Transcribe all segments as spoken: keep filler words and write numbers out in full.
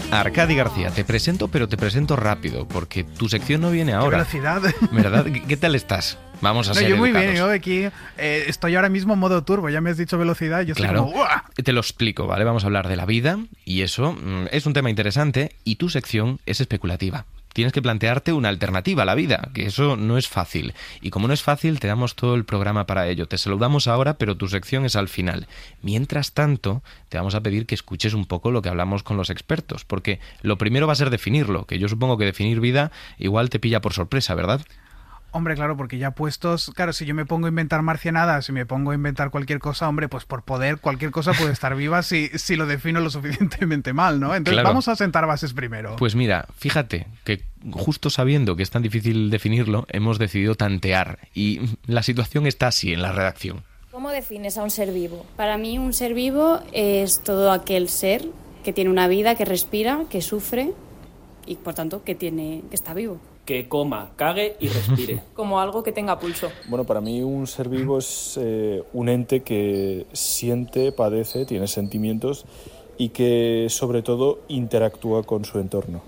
Arcadi García, te presento, pero te presento rápido, porque tu sección no viene ahora. ¡Qué velocidad! ¿Verdad? ¿Qué tal estás? Vamos a no, ser yo muy educados. bien, yo aquí eh, estoy ahora mismo en modo turbo, ya me has dicho velocidad, yo claro, estoy como ¡uah! Te lo explico, ¿vale? Vamos a hablar de la vida y eso mm, es un tema interesante y tu sección es especulativa. Tienes que plantearte una alternativa a la vida, que eso no es fácil. Y como no es fácil, te damos todo el programa para ello. Te saludamos ahora, pero tu sección es al final. Mientras tanto, te vamos a pedir que escuches un poco lo que hablamos con los expertos, porque lo primero va a ser definirlo, que yo supongo que definir vida igual te pilla por sorpresa, ¿verdad? Hombre, claro, porque ya puestos... Claro, si yo me pongo a inventar marcianadas, si me pongo a inventar cualquier cosa, hombre, pues por poder, cualquier cosa puede estar viva si, si lo defino lo suficientemente mal, ¿no? Entonces claro. Vamos a sentar bases primero. Pues mira, fíjate que justo sabiendo que es tan difícil definirlo, hemos decidido tantear. Y la situación está así en la redacción. ¿Cómo defines a un ser vivo? Para mí un ser vivo es todo aquel ser que tiene una vida, que respira, que sufre y, por tanto, que, tiene, que está vivo. Que coma, cague y respire. Como algo que tenga pulso. Bueno, para mí un ser vivo es eh, un ente que siente, padece, tiene sentimientos y que sobre todo interactúa con su entorno.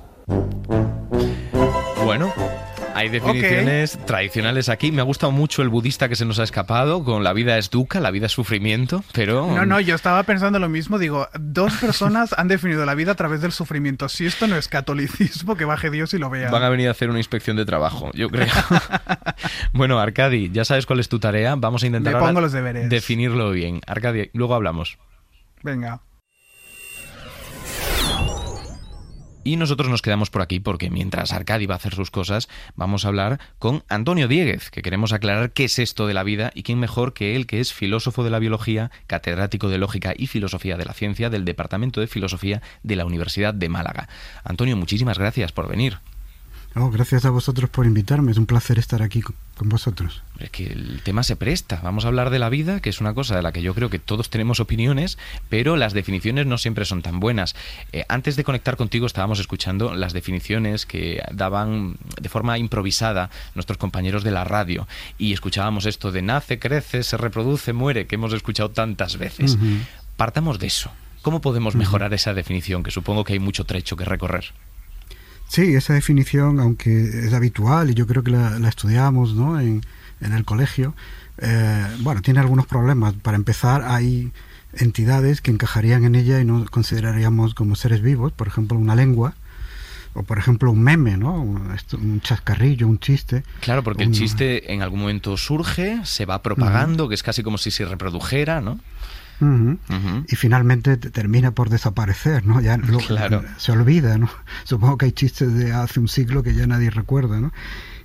Bueno, hay definiciones okay. tradicionales aquí. Me ha gustado mucho el budista que se nos ha escapado con la vida es dukkha, la vida es sufrimiento, pero... No, no, yo estaba pensando lo mismo. Digo, dos personas han definido la vida a través del sufrimiento. Si esto no es catolicismo, que baje Dios y lo vea. Van a venir a hacer una inspección de trabajo, yo creo. Bueno, Arcadi, ya sabes cuál es tu tarea. Vamos a intentar Me pongo los deberes. definirlo bien. Arcadi, luego hablamos. Venga. Y nosotros nos quedamos por aquí porque mientras Arcadi va a hacer sus cosas, vamos a hablar con Antonio Dieguez, que queremos aclarar qué es esto de la vida y quién mejor que él, que es filósofo de la biología, catedrático de Lógica y Filosofía de la Ciencia del Departamento de Filosofía de la Universidad de Málaga. Antonio, muchísimas gracias por venir. Oh, gracias a vosotros por invitarme, es un placer estar aquí con vosotros. Es que el tema se presta, vamos a hablar de la vida, que es una cosa de la que yo creo que todos tenemos opiniones, pero las definiciones no siempre son tan buenas. Eh, antes de conectar contigo estábamos escuchando las definiciones que daban de forma improvisada nuestros compañeros de la radio y escuchábamos esto de nace, crece, se reproduce, muere, que hemos escuchado tantas veces. Uh-huh. Partamos de eso. ¿Cómo podemos mejorar uh-huh. esa definición, que supongo que hay mucho trecho que recorrer? Sí, esa definición, aunque es habitual y yo creo que la, la estudiamos, ¿no?, en, en el colegio, eh, bueno, tiene algunos problemas. Para empezar, hay entidades que encajarían en ella y no consideraríamos como seres vivos, por ejemplo, una lengua, o por ejemplo un meme, ¿no?, un, un chascarrillo, un chiste. Claro, porque un... el chiste en algún momento surge, se va propagando, uh-huh. que es casi como si se reprodujera, ¿no? Uh-huh. Uh-huh. Y finalmente termina por desaparecer, ¿no? Ya lo, claro. se olvida, ¿no? Supongo que hay chistes de hace un siglo que ya nadie recuerda, ¿no?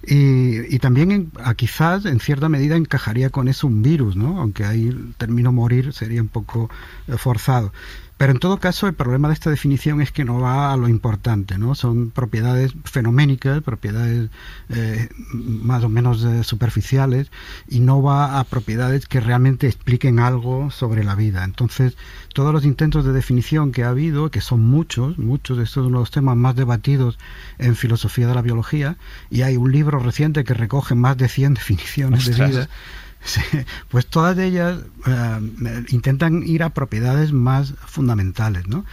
Y, y también en, a quizás en cierta medida encajaría con eso un virus, ¿no? Aunque ahí el término morir sería un poco eh, forzado. Pero en todo caso el problema de esta definición es que no va a lo importante, ¿no? Son propiedades fenoménicas, propiedades eh, más o menos eh, superficiales, y no va a propiedades que realmente expliquen algo sobre la vida. Entonces, todos los intentos de definición que ha habido, que son muchos, muchos, estos son uno de los temas más debatidos en filosofía de la biología, y hay un libro reciente que recoge más de cien definiciones Ostras. de vida. Sí, pues todas ellas uh, intentan ir a propiedades más fundamentales, ¿no?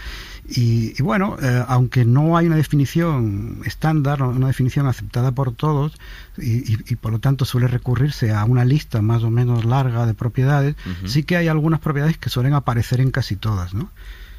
Y, y bueno, eh, aunque no hay una definición estándar, una definición aceptada por todos, y, y, y por lo tanto suele recurrirse a una lista más o menos larga de propiedades, uh-huh. sí que hay algunas propiedades que suelen aparecer en casi todas, ¿no?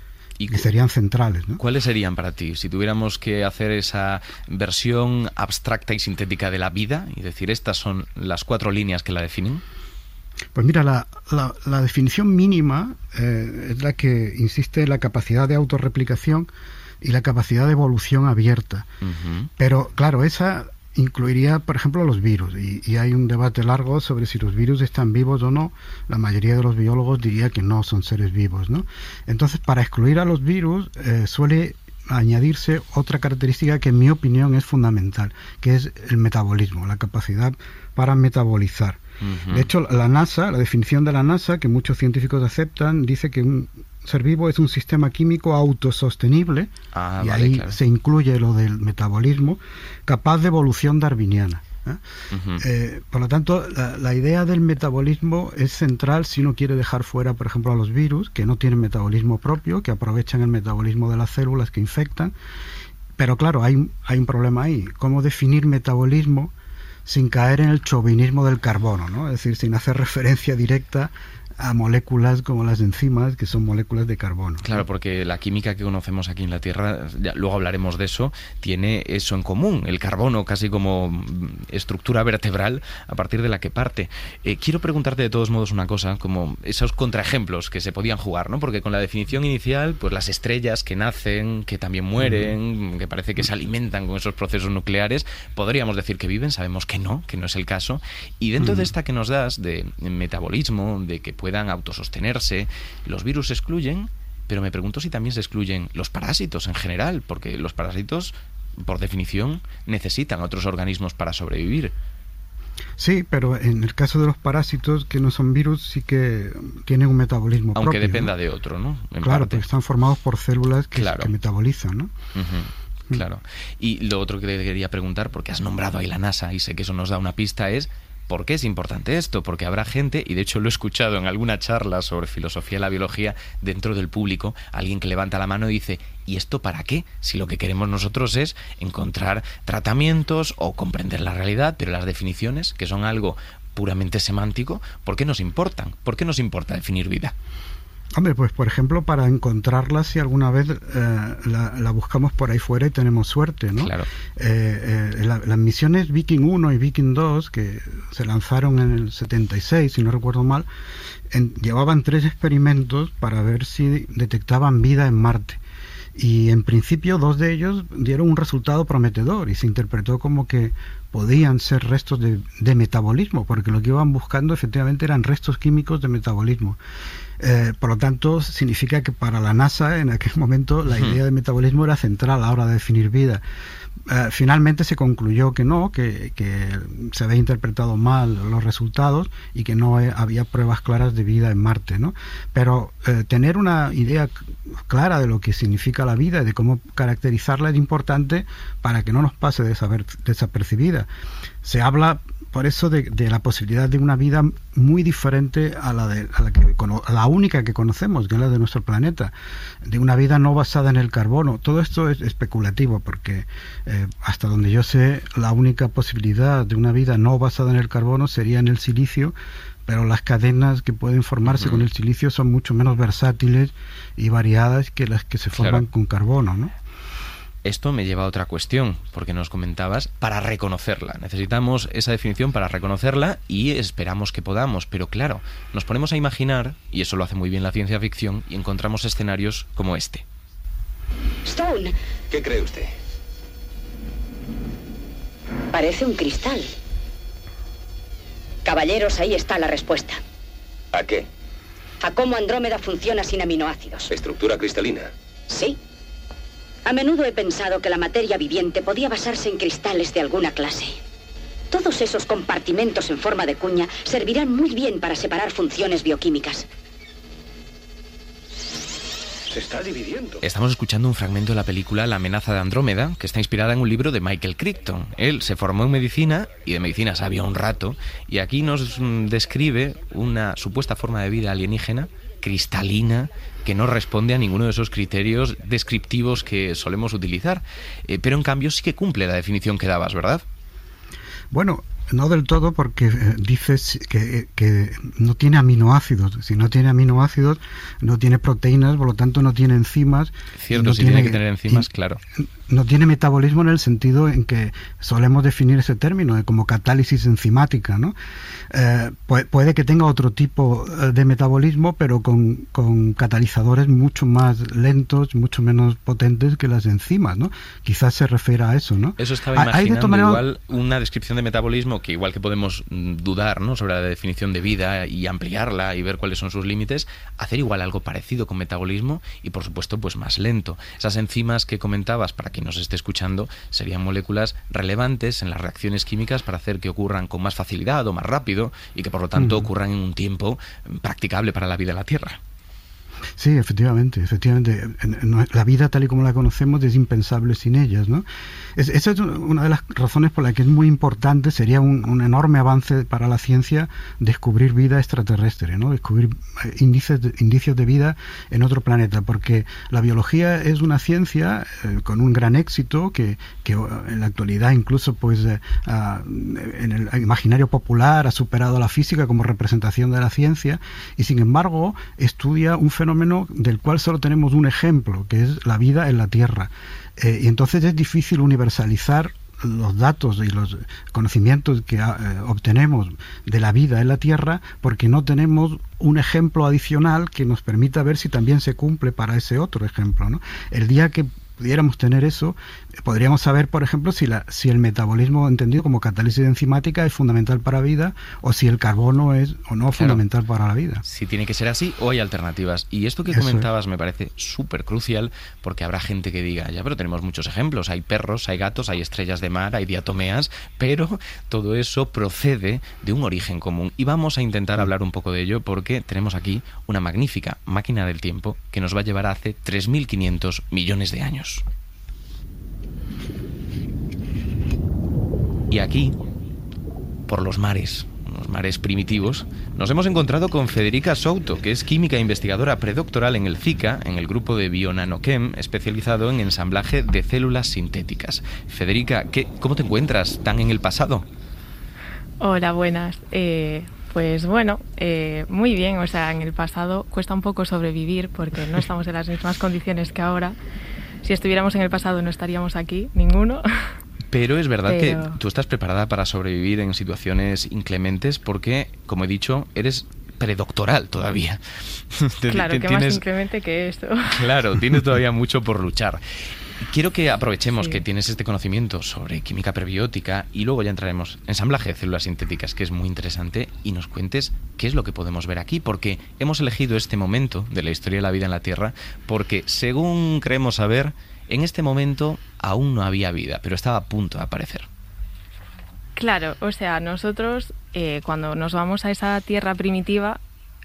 Y que serían centrales, ¿no? ¿Cuáles serían para ti? Si tuviéramos que hacer esa versión abstracta y sintética de la vida y decir, estas son las cuatro líneas que la definen. Pues mira, la, la, la definición mínima eh, es la que insiste en la capacidad de autorreplicación y la capacidad de evolución abierta. Uh-huh. Pero claro, esa incluiría, por ejemplo, los virus, y, y hay un debate largo sobre si los virus están vivos o no. La mayoría de los biólogos diría que no son seres vivos, ¿no? Entonces, para excluir a los virus eh, suele añadirse otra característica que en mi opinión es fundamental, que es el metabolismo, la capacidad para metabolizar. Uh-huh. De hecho, la NASA, la definición de la NASA, que muchos científicos aceptan, dice que un ser vivo es un sistema químico autosostenible, ah, y vale, ahí claro. se incluye lo del metabolismo, capaz de evolución darwiniana. ¿eh? Uh-huh. Eh, por lo tanto, la, la idea del metabolismo es central si uno quiere dejar fuera, por ejemplo, a los virus, que no tienen metabolismo propio, que aprovechan el metabolismo de las células que infectan. Pero claro, hay, hay un problema ahí. ¿Cómo definir metabolismo sin caer en el chauvinismo del carbono, ¿no? Es decir, sin hacer referencia directa a moléculas como las enzimas, que son moléculas de carbono. Claro, porque la química que conocemos aquí en la Tierra, ya, luego hablaremos de eso, tiene eso en común, el carbono casi como estructura vertebral a partir de la que parte. Eh, quiero preguntarte de todos modos una cosa, como esos contraejemplos que se podían jugar, ¿no? Porque con la definición inicial, pues las estrellas que nacen, que también mueren, uh-huh. que parece que se alimentan con esos procesos nucleares, podríamos decir que viven, sabemos que no, que no es el caso. Y dentro uh-huh. de esta que nos das, de metabolismo, de que puedan autosostenerse, los virus se excluyen, pero me pregunto si también se excluyen los parásitos en general, porque los parásitos, por definición, necesitan otros organismos para sobrevivir. Sí, pero en el caso de los parásitos, que no son virus, sí que tienen un metabolismo Aunque propio. Aunque dependa ¿no? de otro, ¿no? En claro, parte. porque están formados por células que, claro. que metabolizan, ¿no? Uh-huh. Claro. Y lo otro que te quería preguntar, porque has nombrado ahí la NASA y sé que eso nos da una pista, es ¿por qué es importante esto? Porque habrá gente, y de hecho lo he escuchado en alguna charla sobre filosofía de la biología dentro del público, alguien que levanta la mano y dice, ¿y esto para qué? Si lo que queremos nosotros es encontrar tratamientos o comprender la realidad, pero las definiciones, que son algo puramente semántico, ¿por qué nos importan? ¿Por qué nos importa definir vida? Hombre, pues por ejemplo, para encontrarla si alguna vez eh, la, la buscamos por ahí fuera y tenemos suerte, ¿no? Claro. Eh, eh, la, las misiones Viking uno y Viking dos, que se lanzaron en el setenta y seis, si no recuerdo mal, en, llevaban tres experimentos para ver si detectaban vida en Marte. Y en principio dos de ellos dieron un resultado prometedor y se interpretó como que podían ser restos de, de metabolismo, porque lo que iban buscando efectivamente eran restos químicos de metabolismo. Eh, por lo tanto, significa que para la NASA en aquel momento la idea de metabolismo era central a la hora de definir vida. Eh, finalmente se concluyó que no, que, que se había interpretado mal los resultados y que no eh, había pruebas claras de vida en Marte, ¿no? Pero eh, tener una idea clara de lo que significa la vida y de cómo caracterizarla es importante para que no nos pase desaper, desapercibida. Se habla por eso de, de la posibilidad de una vida muy diferente a la de a la, que, a la única que conocemos, que es la de nuestro planeta, de una vida no basada en el carbono. Todo esto es especulativo porque eh, hasta donde yo sé la única posibilidad de una vida no basada en el carbono sería en el silicio, pero las cadenas que pueden formarse uh-huh. con el silicio son mucho menos versátiles y variadas que las que se forman claro. con carbono, ¿no? Esto me lleva a otra cuestión, porque nos comentabas, para reconocerla. Necesitamos esa definición para reconocerla y esperamos que podamos. Pero claro, nos ponemos a imaginar, y eso lo hace muy bien la ciencia ficción, y encontramos escenarios como este. Stone. ¿Qué cree usted? Parece un cristal. Caballeros, ahí está la respuesta. ¿A qué? A cómo Andrómeda funciona sin aminoácidos. ¿Estructura cristalina? Sí. A menudo he pensado que la materia viviente podía basarse en cristales de alguna clase. Todos esos compartimentos en forma de cuña servirán muy bien para separar funciones bioquímicas. Se está dividiendo. Estamos escuchando un fragmento de la película La amenaza de Andrómeda, que está inspirada en un libro de Michael Crichton. Él se formó en medicina y de medicina sabía un rato, y aquí nos describe una supuesta forma de vida alienígena cristalina que no responde a ninguno de esos criterios descriptivos que solemos utilizar. Eh, pero en cambio sí que cumple la definición que dabas, ¿verdad? Bueno, no del todo, porque eh, dices que, que no tiene aminoácidos. Si no tiene aminoácidos, no tiene proteínas, por lo tanto no tiene enzimas. Cierto, no si tiene, tiene que tener enzimas, y, claro. No tiene metabolismo en el sentido en que solemos definir ese término, de como catálisis enzimática, ¿no? Eh, puede, puede que tenga otro tipo de metabolismo, pero con, con catalizadores mucho más lentos, mucho menos potentes que las enzimas, ¿no? Quizás se refiera a eso, ¿no? Eso estaba imaginando. Hay de manera... igual una descripción de metabolismo que igual que podemos dudar, ¿no?, sobre la definición de vida y ampliarla y ver cuáles son sus límites, hacer igual algo parecido con metabolismo y por supuesto pues más lento. Esas enzimas que comentabas, para quien nos esté escuchando, serían moléculas relevantes en las reacciones químicas para hacer que ocurran con más facilidad o más rápido y que por lo tanto uh-huh. ocurran en un tiempo practicable para la vida en la Tierra. Sí, efectivamente, efectivamente. La vida tal y como la conocemos es impensable sin ellas, ¿no? Es, esa es una de las razones por las que es muy importante, sería un, un enorme avance para la ciencia descubrir vida extraterrestre, ¿no? Descubrir indicios de, indicios de vida en otro planeta, porque la biología es una ciencia eh, con un gran éxito que, que en la actualidad incluso pues eh, uh, en el imaginario popular ha superado a la física como representación de la ciencia, y sin embargo estudia un fenómeno del cual solo tenemos un ejemplo, que es la vida en la Tierra. Eh, y entonces es difícil universalizar los datos y los conocimientos que eh, obtenemos de la vida en la Tierra, porque no tenemos un ejemplo adicional que nos permita ver si también se cumple para ese otro ejemplo, ¿no? El día que pudiéramos tener eso, podríamos saber, por ejemplo, si, la, si el metabolismo entendido como catálisis enzimática es fundamental para la vida, o si el carbono es o no claro. fundamental para la vida. Si tiene que ser así o hay alternativas. Y esto que eso comentabas es. me parece súper crucial, porque habrá gente que diga, ya, pero tenemos muchos ejemplos, hay perros, hay gatos, hay estrellas de mar, hay diatomeas, pero todo eso procede de un origen común. Y vamos a intentar hablar un poco de ello, porque tenemos aquí una magnífica máquina del tiempo que nos va a llevar a hace tres mil quinientos millones de años. Y aquí, por los mares, los mares primitivos, nos hemos encontrado con Federica Souto, que es química e investigadora predoctoral en el C I C A, en el grupo de BioNanoChem, especializado en ensamblaje de células sintéticas. Federica, ¿qué, ¿cómo te encuentras tan en el pasado? Hola, buenas. Eh, pues bueno, eh, muy bien. O sea, en el pasado cuesta un poco sobrevivir porque no estamos en las mismas condiciones que ahora. Si estuviéramos en el pasado no estaríamos aquí, ninguno. Pero es verdad Pero... que tú estás preparada para sobrevivir en situaciones inclementes porque, como he dicho, eres predoctoral todavía. Claro, que más inclemente que esto. Claro, tienes todavía mucho por luchar. Quiero que aprovechemos sí. que tienes este conocimiento sobre química prebiótica y luego ya entraremos en ensamblaje de células sintéticas, que es muy interesante, y nos cuentes qué es lo que podemos ver aquí, porque hemos elegido este momento de la historia de la vida en la Tierra porque, según creemos saber, en este momento aún no había vida, pero estaba a punto de aparecer. Claro, o sea, nosotros eh, cuando nos vamos a esa Tierra primitiva,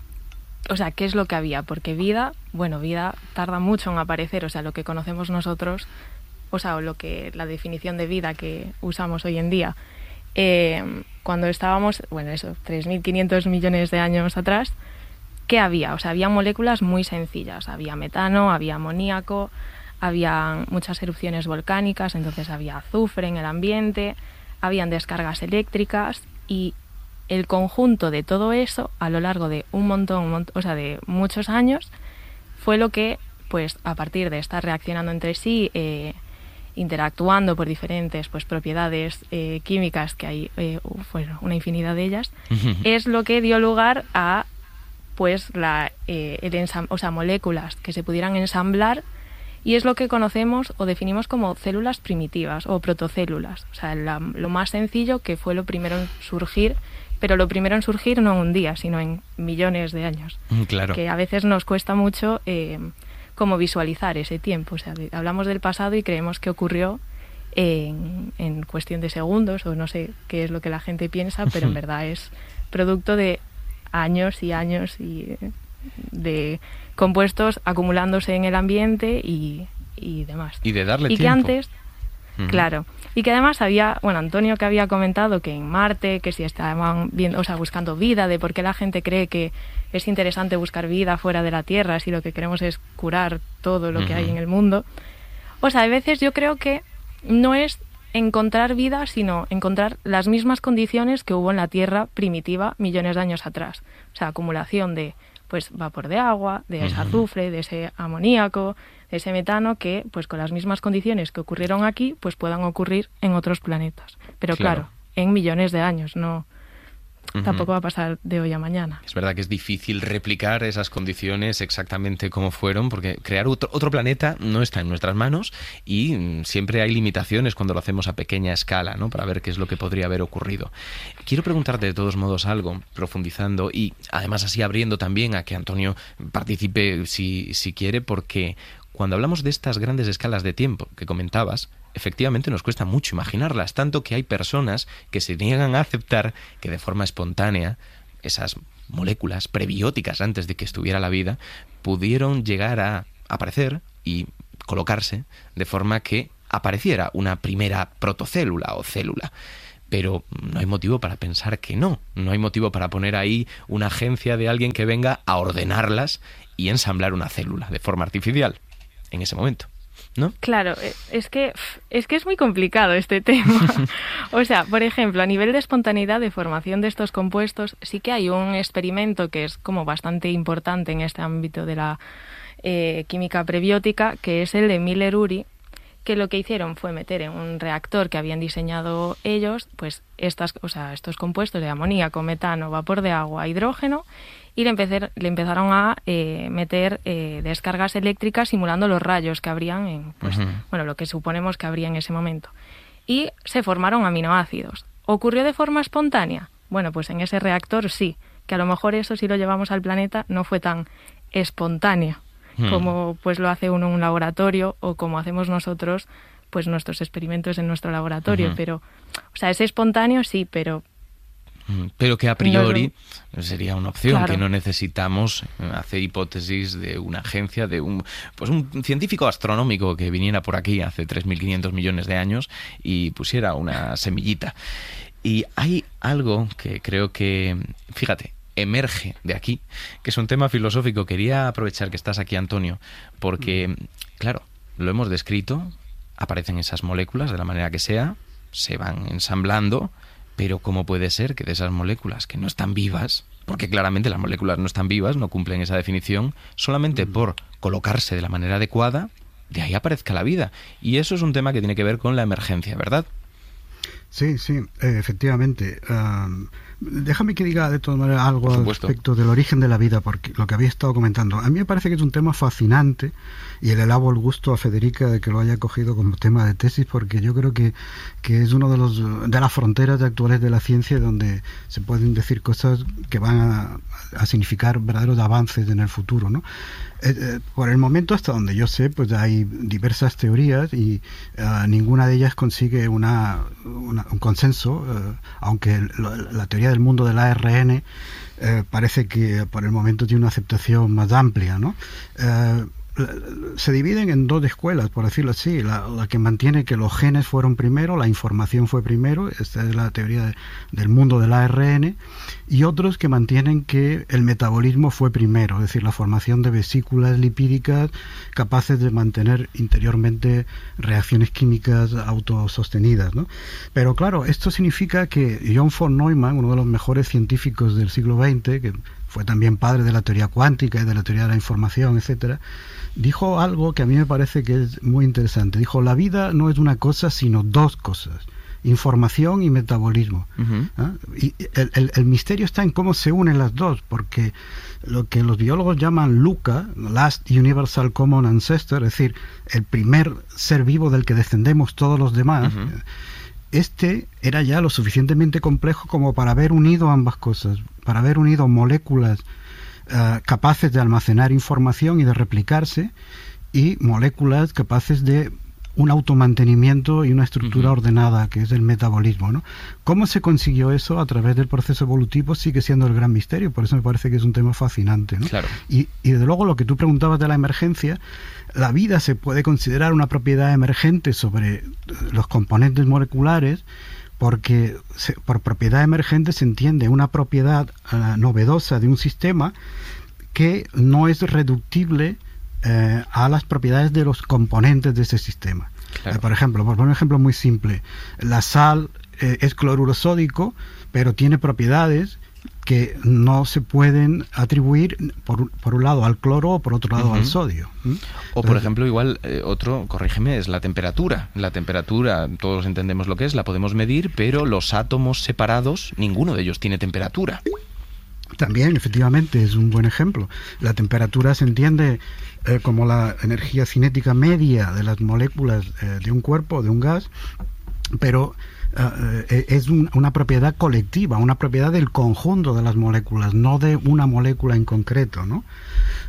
o sea, ¿qué es lo que había? Porque vida, bueno, vida tarda mucho en aparecer, o sea, lo que conocemos nosotros, o sea, o lo que la definición de vida que usamos hoy en día, eh, cuando estábamos, bueno, eso, tres mil quinientos millones de años atrás, ¿qué había? O sea, había moléculas muy sencillas, había metano, había amoníaco, había muchas erupciones volcánicas, entonces había azufre en el ambiente, habían descargas eléctricas, y el conjunto de todo eso a lo largo de un montón, un montón, o sea, de muchos años, fue lo que, pues, a partir de estar reaccionando entre sí, eh, interactuando por diferentes, pues, propiedades eh, químicas, que hay, eh, bueno, una infinidad de ellas, es lo que dio lugar a, pues, la, eh, el ensam- o sea, moléculas que se pudieran ensamblar, y es lo que conocemos o definimos como células primitivas o protocélulas. O sea, la, lo más sencillo, que fue lo primero en surgir, pero lo primero en surgir no en un día, sino en millones de años. Claro. Que a veces nos cuesta mucho eh, como visualizar ese tiempo. O sea, de, hablamos del pasado y creemos que ocurrió en, en cuestión de segundos, o no sé qué es lo que la gente piensa, pero en verdad es producto de años y años y de compuestos acumulándose en el ambiente y, y demás. Y de darle y tiempo. Que antes, uh-huh. claro, y que además había, bueno, Antonio que había comentado que en Marte, que si estaban viendo, o sea, buscando vida, de por qué la gente cree que es interesante buscar vida fuera de la Tierra si lo que queremos es curar todo lo uh-huh. que hay en el mundo. O sea, a veces yo creo que no es encontrar vida, sino encontrar las mismas condiciones que hubo en la Tierra primitiva millones de años atrás. O sea, acumulación de, pues, vapor de agua, de ese azufre, de ese amoníaco, de ese metano, que, pues, con las mismas condiciones que ocurrieron aquí, pues puedan ocurrir en otros planetas. Pero claro, claro en millones de años, no... Uh-huh. Tampoco va a pasar de hoy a mañana. Es verdad que es difícil replicar esas condiciones exactamente como fueron, porque crear otro, otro planeta no está en nuestras manos y siempre hay limitaciones cuando lo hacemos a pequeña escala, ¿no? Para ver qué es lo que podría haber ocurrido. Quiero preguntarte de todos modos algo, profundizando y además así abriendo también a que Antonio participe si, si quiere, porque cuando hablamos de estas grandes escalas de tiempo que comentabas, efectivamente nos cuesta mucho imaginarlas, tanto que hay personas que se niegan a aceptar que de forma espontánea esas moléculas prebióticas antes de que estuviera la vida pudieron llegar a aparecer y colocarse de forma que apareciera una primera protocélula o célula. Pero no hay motivo para pensar que no. No hay motivo para poner ahí una agencia de alguien que venga a ordenarlas y ensamblar una célula de forma artificial en ese momento, ¿no? Claro, es que es que es muy complicado este tema. O sea, por ejemplo, a nivel de espontaneidad de formación de estos compuestos, sí que hay un experimento que es como bastante importante en este ámbito de la eh, química prebiótica, que es el de Miller-Urey, que lo que hicieron fue meter en un reactor que habían diseñado ellos, pues estas, o sea, estos compuestos de amoníaco, metano, vapor de agua, hidrógeno, y le, empezar, le empezaron a eh, meter eh, descargas eléctricas simulando los rayos que habrían en, pues, uh-huh. bueno, lo que suponemos que habría en ese momento. Y se formaron aminoácidos. ¿Ocurrió de forma espontánea? Bueno, pues en ese reactor sí, que a lo mejor eso, si lo llevamos al planeta, no fue tan espontáneo como pues lo hace uno en un laboratorio o como hacemos nosotros pues nuestros experimentos en nuestro laboratorio. Uh-huh. Pero, o sea, es espontáneo, sí, pero... Pero que a priori no, sería una opción, claro. Que no necesitamos hacer hipótesis de una agencia, de un pues un científico astronómico que viniera por aquí hace tres mil quinientos millones de años y pusiera una semillita. Y hay algo que creo que, fíjate, emerge de aquí, que es un tema filosófico. Quería aprovechar que estás aquí, Antonio, porque, claro, lo hemos descrito, aparecen esas moléculas de la manera que sea, se van ensamblando, pero ¿cómo puede ser que de esas moléculas que no están vivas, porque claramente las moléculas no están vivas, no cumplen esa definición, solamente por colocarse de la manera adecuada, de ahí aparezca la vida? Y eso es un tema que tiene que ver con la emergencia, ¿verdad? Sí, sí, eh, efectivamente. Um... Déjame que diga de todas maneras algo al respecto del origen de la vida, porque lo que había estado comentando. A mí me parece que es un tema fascinante y le alabo el gusto a Federica de que lo haya cogido como tema de tesis, porque yo creo que, que es uno de los de las fronteras actuales de la ciencia donde se pueden decir cosas que van a, a significar verdaderos avances en el futuro, ¿no? Eh, eh, por el momento, hasta donde yo sé, pues hay diversas teorías y uh, ninguna de ellas consigue una, una un consenso, uh, aunque lo, la teoría del mundo del A R N eh, parece que por el momento tiene una aceptación más amplia, ¿no? Eh, se dividen en dos escuelas, por decirlo así. La, la que mantiene que los genes fueron primero, la información fue primero, esta es la teoría de, del mundo del A R N, y otros que mantienen que el metabolismo fue primero, es decir, la formación de vesículas lipídicas capaces de mantener interiormente reacciones químicas autosostenidas, ¿no? Pero claro, esto significa que John von Neumann, uno de los mejores científicos del siglo veinte, que fue también padre de la teoría cuántica y de la teoría de la información, etcétera, dijo algo que a mí me parece que es muy interesante. Dijo, la vida no es una cosa, sino dos cosas: información y metabolismo. Uh-huh. ¿Ah? Y el, el, el misterio está en cómo se unen las dos, porque lo que los biólogos llaman LUCA, Last Universal Common Ancestor, es decir, el primer ser vivo del que descendemos todos los demás, uh-huh. este era ya lo suficientemente complejo como para haber unido ambas cosas, para haber unido moléculas uh, capaces de almacenar información y de replicarse, y moléculas capaces de un automantenimiento y una estructura uh-huh. ordenada, que es el metabolismo, ¿no? ¿Cómo se consiguió eso a través del proceso evolutivo? Sigue siendo el gran misterio, por eso me parece que es un tema fascinante, ¿no? Claro. Y, y desde luego lo que tú preguntabas de la emergencia, la vida se puede considerar una propiedad emergente sobre los componentes moleculares, porque se, por propiedad emergente se entiende una propiedad uh, novedosa de un sistema que no es reductible eh, a las propiedades de los componentes de ese sistema. Claro. Eh, por ejemplo, por poner un ejemplo muy simple, la sal eh, es cloruro sódico, pero tiene propiedades que no se pueden atribuir por, por un lado al cloro o por otro lado uh-huh. al sodio. ¿Mm? O por ejemplo, igual, eh, otro, corrígeme, es la temperatura. La temperatura, todos entendemos lo que es, la podemos medir, pero los átomos separados, ninguno de ellos tiene temperatura. También, efectivamente, es un buen ejemplo. La temperatura se entiende eh, como la energía cinética media de las moléculas eh, de un cuerpo, de un gas, pero Uh, es un, una propiedad colectiva, una propiedad del conjunto de las moléculas, no de una molécula en concreto, ¿no?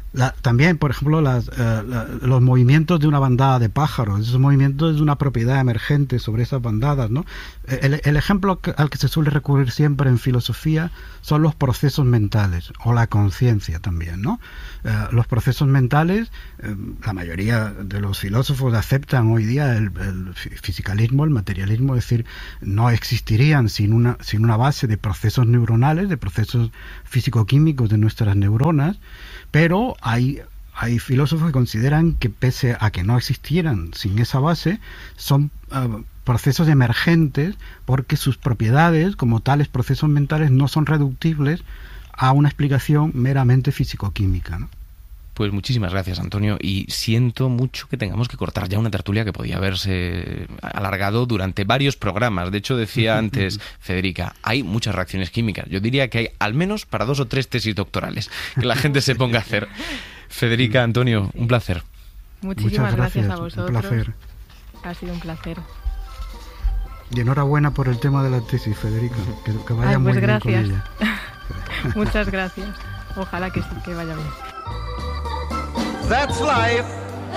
La, también, por ejemplo, las, eh, la, los movimientos de una bandada de pájaros, esos movimientos es una propiedad emergente sobre esas bandadas, ¿no? El, el ejemplo que, al que se suele recurrir siempre en filosofía son los procesos mentales, o la conciencia también, ¿no? Eh, los procesos mentales, eh, la mayoría de los filósofos aceptan hoy día el, el fisicalismo, el materialismo, es decir, no existirían sin una, sin una base de procesos neuronales, de procesos físico-químicos de nuestras neuronas, pero hay, hay filósofos que consideran que pese a que no existieran sin esa base, son uh, procesos emergentes porque sus propiedades, como tales procesos mentales, no son reductibles a una explicación meramente físico-química, ¿no? Pues muchísimas gracias, Antonio, y siento mucho que tengamos que cortar ya una tertulia que podía haberse alargado durante varios programas. De hecho, decía antes Federica, hay muchas reacciones químicas. Yo diría que hay al menos para dos o tres tesis doctorales que la gente se ponga a hacer. Federica, Antonio, un placer. Muchísimas gracias, gracias a vosotros. Un placer. Ha sido un placer. Y enhorabuena por el tema de la tesis, Federica. Que, que vaya Ay, pues muy gracias. bien con ella. Muchas gracias. Ojalá que sí, que vaya bien. That's life.